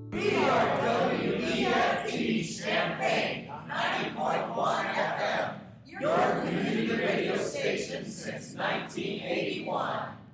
We are WEFT Champaign, 90.1 FM, your community radio station since 1981.